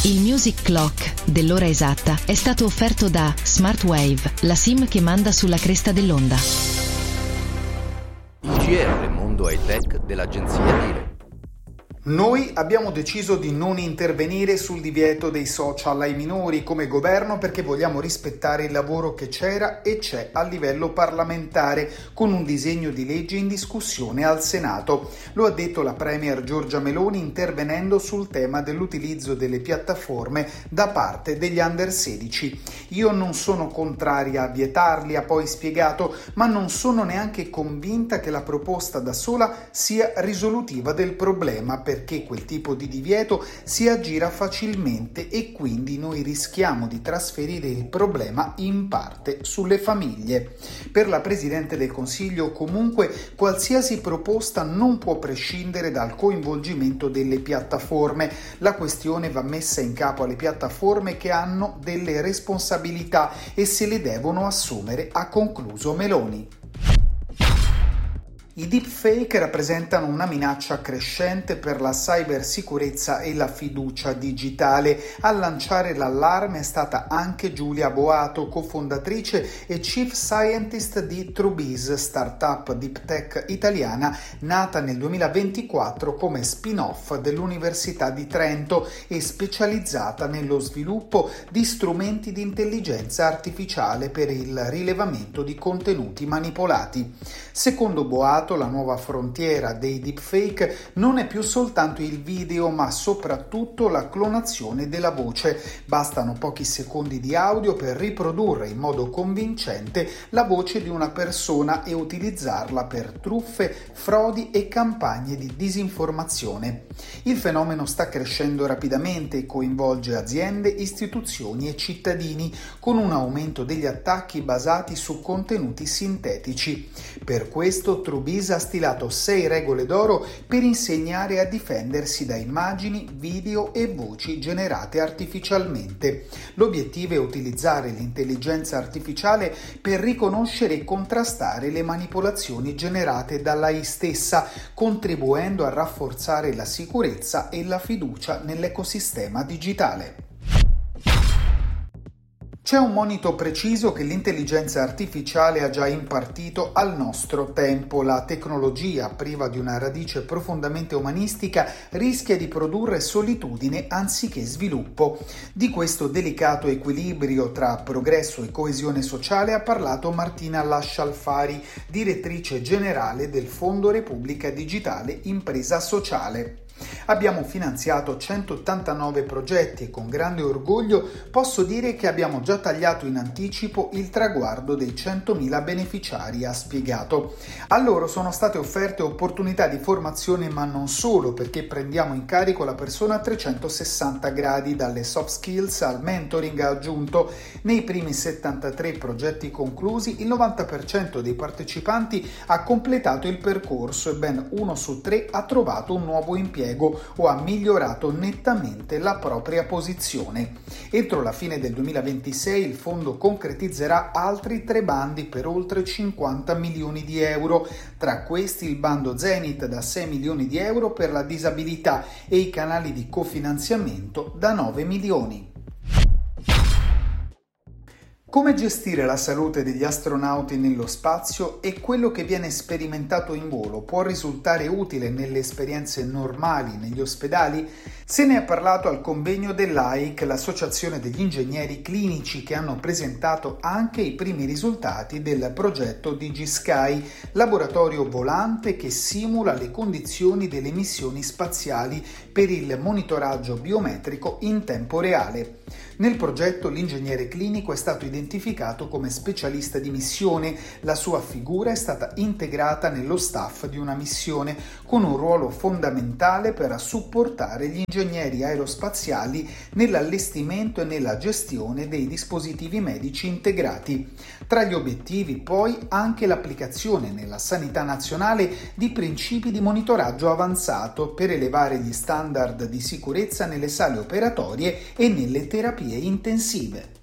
Il Music Clock dell'ora esatta è stato offerto da Smartwave, la SIM che manda sulla cresta dell'onda. Il GR Mondo High Tech dell'agenzia Dire. Noi abbiamo deciso di non intervenire sul divieto dei social ai minori come governo perché vogliamo rispettare il lavoro che c'era e c'è a livello parlamentare con un disegno di legge in discussione al Senato. Lo ha detto la Premier Giorgia Meloni intervenendo sul tema dell'utilizzo delle piattaforme da parte degli under 16. Io non sono contraria a vietarli, ha poi spiegato, ma non sono neanche convinta che la proposta da sola sia risolutiva del problema, perché quel tipo di divieto si aggira facilmente e quindi noi rischiamo di trasferire il problema in parte sulle famiglie. Per la Presidente del Consiglio, comunque, qualsiasi proposta non può prescindere dal coinvolgimento delle piattaforme. La questione va messa in capo alle piattaforme che hanno delle responsabilità e se le devono assumere, ha concluso Meloni. I deepfake rappresentano una minaccia crescente per la cybersicurezza e la fiducia digitale. A lanciare l'allarme è stata anche Giulia Boato, cofondatrice e chief scientist di TrueBiz, startup deep tech italiana nata nel 2024 come spin-off dell'Università di Trento e specializzata nello sviluppo di strumenti di intelligenza artificiale per il rilevamento di contenuti manipolati. Secondo Boato, la nuova frontiera dei deepfake non è più soltanto il video, ma soprattutto la clonazione della voce. Bastano pochi secondi di audio per riprodurre in modo convincente la voce di una persona e utilizzarla per truffe, frodi e campagne di disinformazione. Il fenomeno sta crescendo rapidamente e coinvolge aziende, istituzioni e cittadini, con un aumento degli attacchi basati su contenuti sintetici. Per questo TrueBiz ha stilato 6 regole d'oro per insegnare a difendersi da immagini, video e voci generate artificialmente. L'obiettivo è utilizzare l'intelligenza artificiale per riconoscere e contrastare le manipolazioni generate dall'AI stessa, contribuendo a rafforzare la sicurezza e la fiducia nell'ecosistema digitale. C'è un monito preciso che l'intelligenza artificiale ha già impartito al nostro tempo. La tecnologia, priva di una radice profondamente umanistica, rischia di produrre solitudine anziché sviluppo. Di questo delicato equilibrio tra progresso e coesione sociale ha parlato Martina Lascialfari, direttrice generale del Fondo Repubblica Digitale Impresa Sociale. Abbiamo finanziato 189 progetti e con grande orgoglio posso dire che abbiamo già tagliato in anticipo il traguardo dei 100.000 beneficiari, ha spiegato. A loro sono state offerte opportunità di formazione, ma non solo, perché prendiamo in carico la persona a 360 gradi, dalle soft skills al mentoring, ha aggiunto. Nei primi 73 progetti conclusi, il 90% dei partecipanti ha completato il percorso e ben 1 su 3 ha trovato un nuovo impiego o ha migliorato nettamente la propria posizione. Entro la fine del 2026 il fondo concretizzerà altri 3 bandi per oltre 50 milioni di euro, tra questi il bando Zenith da 6 milioni di euro per la disabilità e i canali di cofinanziamento da 9 milioni. Come gestire la salute degli astronauti nello spazio e quello che viene sperimentato in volo può risultare utile nelle esperienze normali negli ospedali? Se ne è parlato al convegno dell'AIC, l'associazione degli ingegneri clinici, che hanno presentato anche i primi risultati del progetto DigiSky, laboratorio volante che simula le condizioni delle missioni spaziali per il monitoraggio biometrico in tempo reale. Nel progetto l'ingegnere clinico è stato identificato come specialista di missione. La sua figura è stata integrata nello staff di una missione, con un ruolo fondamentale per supportare gli ingegneri aerospaziali nell'allestimento e nella gestione dei dispositivi medici integrati. Tra gli obiettivi, poi, anche l'applicazione nella sanità nazionale di principi di monitoraggio avanzato per elevare gli standard di sicurezza nelle sale operatorie e nelle terapie intensive.